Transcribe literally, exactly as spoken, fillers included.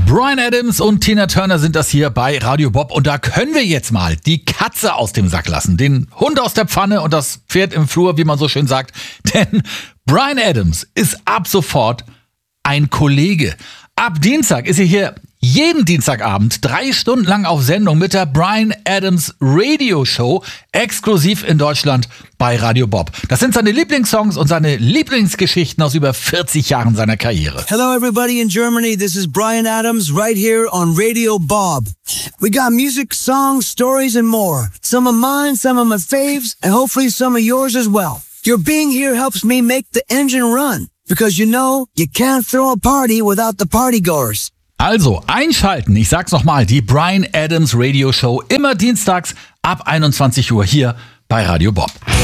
Bryan Adams und Tina Turner sind das hier bei Radio Bob und da können wir jetzt mal die Katze aus dem Sack lassen, den Hund aus der Pfanne und das Pferd im Flur, wie man so schön sagt, denn Bryan Adams ist ab sofort ein Kollege. Ab Dienstag ist er hier jeden Dienstagabend drei Stunden lang auf Sendung mit der Bryan Adams Radio Show, exklusiv in Deutschland bei Radio Bob. Das sind seine Lieblingssongs und seine Lieblingsgeschichten aus über vierzig Jahren seiner Karriere. Hello everybody in Germany, this is Bryan Adams right here on Radio Bob. We got music, songs, stories and more. Some of mine, some of my faves, and hopefully some of yours as well. Your being here helps me make the engine run. Because you know, you can't throw a party without the partygoers. Also einschalten, ich sag's nochmal, die Bryan Adams Radio Show immer dienstags ab einundzwanzig Uhr hier bei Radio Bob.